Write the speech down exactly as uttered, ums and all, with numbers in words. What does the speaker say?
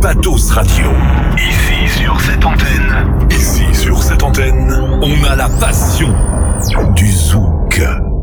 Patos Radio. Ici sur cette antenne, ici sur cette antenne, on a la passion du zouk.